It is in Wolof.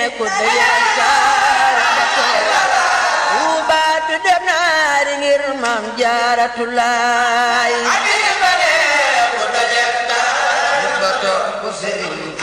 ku dajee Jaara Tuuba du dem naari ngir Maam Jaaratulaay ku dajee Jaara